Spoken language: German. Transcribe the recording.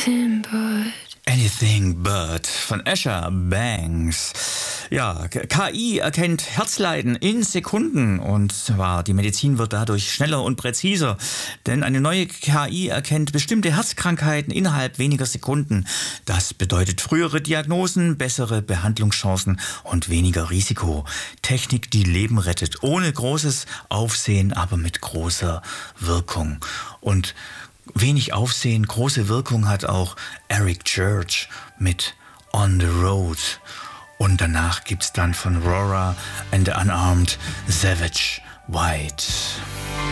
Anything But von Asher Banks. Ja, KI erkennt Herzleiden in Sekunden und zwar die Medizin wird dadurch schneller und präziser, denn eine neue KI erkennt bestimmte Herzkrankheiten innerhalb weniger Sekunden. Das bedeutet frühere Diagnosen, bessere Behandlungschancen und weniger Risiko. Technik, die Leben rettet, ohne großes Aufsehen, aber mit großer Wirkung. Und wenig Aufsehen, große Wirkung hat auch Eric Church mit On the Road. Und danach gibt's dann von Rora and the Unarmed Savage White.